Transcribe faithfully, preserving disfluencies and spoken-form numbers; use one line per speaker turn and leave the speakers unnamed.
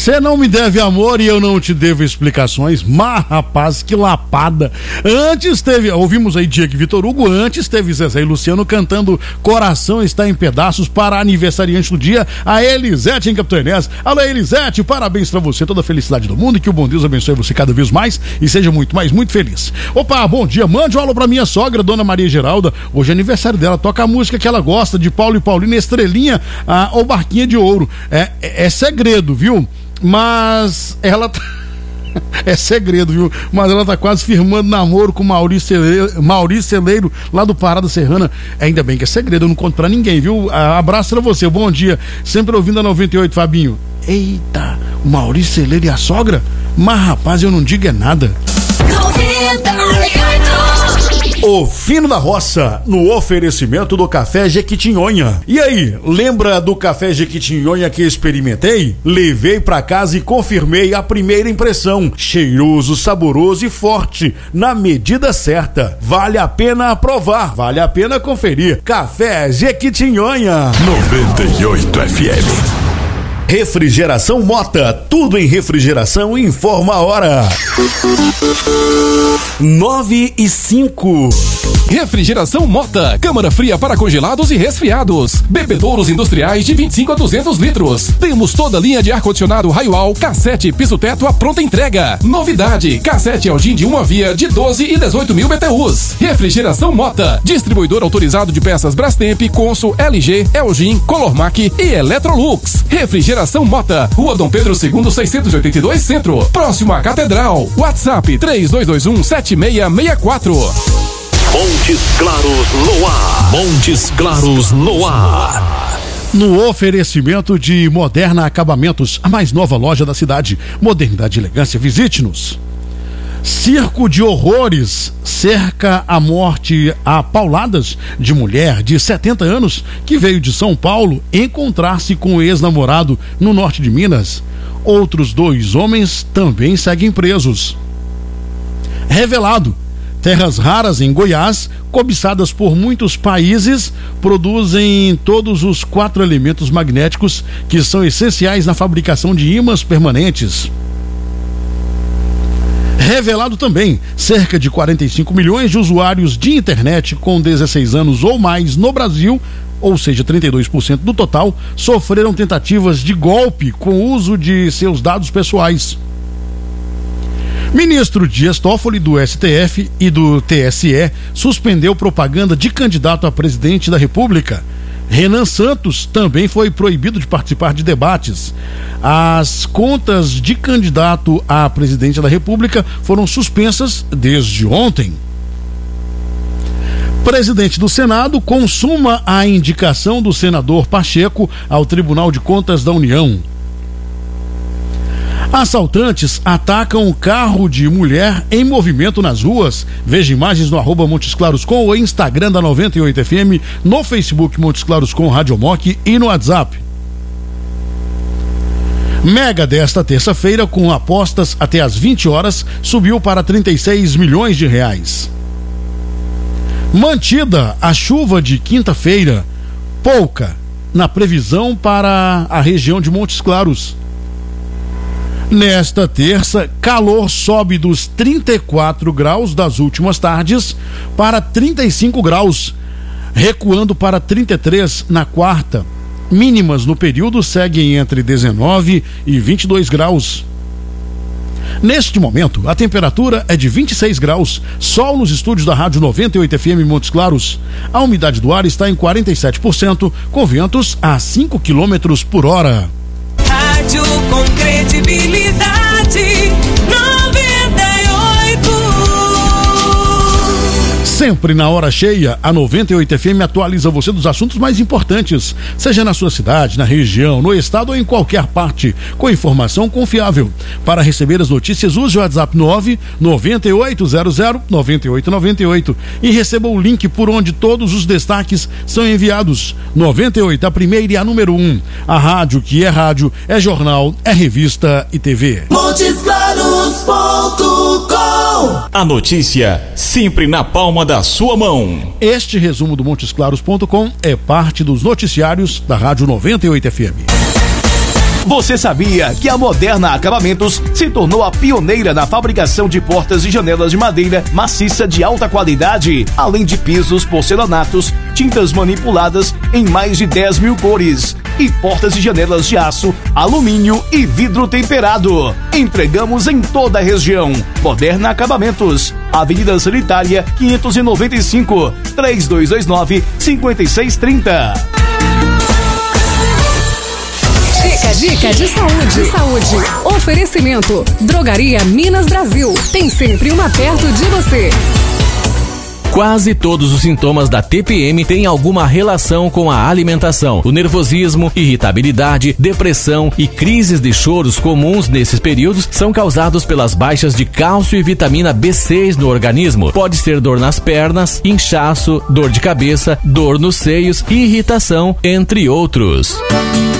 Você não me deve amor e eu não te devo explicações. Mas, rapaz, que lapada. Antes teve, ouvimos aí Diego e Vitor Hugo, antes teve Zezé e Luciano cantando Coração Está em Pedaços para a aniversariante do dia, a Elisete em Capitão Enéas. Alô, Elisete, parabéns pra você, toda a felicidade do mundo e que o bom Deus abençoe você cada vez mais e seja muito mais, muito feliz. Opa, bom dia, mande um alô pra minha sogra, Dona Maria Geralda, hoje é aniversário dela, toca a música que ela gosta, de Paulo e Paulina, Estrelinha, a, ou Barquinha de Ouro. É, é, é segredo, viu? Mas ela tá... é segredo, viu? Mas ela tá quase firmando namoro com Maurício Celeiro, Maurício Celeiro lá do Parada Serrana. Ainda bem que é segredo, eu não conto pra ninguém, viu? Abraço pra você, bom dia. Sempre ouvindo a noventa e oito, Fabinho. Eita, o Maurício Celeiro e a sogra? Mas rapaz, eu não digo é nada. noventa e oito. O Fino da Roça, no oferecimento do Café Jequitinhonha. E aí, lembra do Café Jequitinhonha que experimentei? Levei pra casa e confirmei a primeira impressão. Cheiroso, saboroso e forte, na medida certa. Vale a pena provar, vale a pena conferir. Café Jequitinhonha.
noventa e oito F M.
Refrigeração Mota, tudo em refrigeração, informa a hora. Nove e cinco.
Refrigeração Mota, câmara fria para congelados e resfriados. Bebedouros industriais de vinte e cinco a duzentos litros. Temos toda a linha de ar-condicionado Raioal, cassete, piso-teto à pronta entrega. Novidade, cassete Elgin de uma via de doze e dezoito mil B T Us. Refrigeração Mota, distribuidor autorizado de peças Brastemp, Consul, L G, Elgin, Colormac e Electrolux. Refrigeração Mota, Rua Dom Pedro segundo, seiscentos e oitenta e dois, Centro, próximo à Catedral. WhatsApp três dois dois um, sete seis seis quatro.
Montes Claros no ar. Montes Claros no ar.
No oferecimento de Moderna Acabamentos, a mais nova loja da cidade. Modernidade e elegância, visite-nos. Circo de horrores cerca a morte a pauladas de mulher de setenta anos que veio de São Paulo encontrar-se com o ex-namorado no norte de Minas. Outros dois homens também seguem presos. Revelado. Terras raras em Goiás, cobiçadas por muitos países, produzem todos os quatro elementos magnéticos que são essenciais na fabricação de ímãs permanentes. Revelado também, cerca de quarenta e cinco milhões de usuários de internet com dezesseis anos ou mais no Brasil, ou seja, trinta e dois por cento do total, sofreram tentativas de golpe com o uso de seus dados pessoais. Ministro Dias Toffoli, do S T F e do T S E, suspendeu propaganda de candidato a presidente da República. Renan Santos também foi proibido de participar de debates. As contas de candidato a presidente da República foram suspensas desde ontem. Presidente do Senado consuma a indicação do senador Pacheco ao Tribunal de Contas da União. Assaltantes atacam o carro de mulher em movimento nas ruas. Veja imagens no arroba Montes Claros com o Instagram da noventa e oito F M, no Facebook Montes Claros com Rádio Moc e no WhatsApp. Mega desta terça-feira, com apostas até às vinte horas, subiu para trinta e seis milhões de reais. Mantida a chuva de quinta-feira, pouca na previsão para a região de Montes Claros. Nesta terça, calor sobe dos trinta e quatro graus das últimas tardes para trinta e cinco graus, recuando para trinta e três na quarta. Mínimas no período seguem entre dezenove e vinte e dois graus. Neste momento, a temperatura é de vinte e seis graus, sol nos estúdios da Rádio noventa e oito F M Montes Claros. A umidade do ar está em quarenta e sete por cento, com ventos a cinco quilômetros por hora.
Rádio com credibilidade, noventa e oito.
Sempre na hora cheia, a noventa e oito F M atualiza você dos assuntos mais importantes, seja na sua cidade, na região, no estado ou em qualquer parte, com informação confiável. Para receber as notícias, use o WhatsApp nove nove oito zero zero nove oito nove oito e receba o link por onde todos os destaques são enviados. noventa e oito, a primeira e a número um. A rádio que é rádio, é jornal, é revista e T V.
Montes Claros ponto com.
A notícia sempre na palma da sua mão.
Este resumo do Montes Claros ponto com é parte dos noticiários da Rádio noventa e oito F M.
Você sabia que a Moderna Acabamentos se tornou a pioneira na fabricação de portas e janelas de madeira maciça de alta qualidade, além de pisos, porcelanatos, tintas manipuladas em mais de dez mil cores e portas e janelas de aço, alumínio e vidro temperado. Entregamos em toda a região. Moderna Acabamentos, Avenida Sanitária quinhentos e noventa e cinco, três dois dois nove, cinco seis três zero.
Dica, dica de saúde. Saúde. Oferecimento. Drogaria Minas Brasil. Tem sempre uma perto de você.
Quase todos os sintomas da T P M têm alguma relação com a alimentação. O nervosismo, irritabilidade, depressão e crises de choros comuns nesses períodos são causados pelas baixas de cálcio e vitamina B seis no organismo. Pode ser dor nas pernas, inchaço, dor de cabeça, dor nos seios, irritação, entre outros.